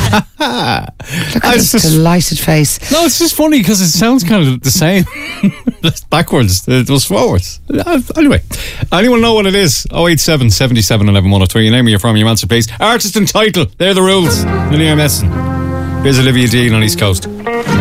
Look at his delighted face. No, it's just funny because it sounds kind of the same. Backwards, it was forwards. Anyway, anyone know what it is? 087 77 11 103. Your name, where you're from, your answer, please. Artist and title, they're the rules. Millie Messon. Here's Olivia Dean on East Coast.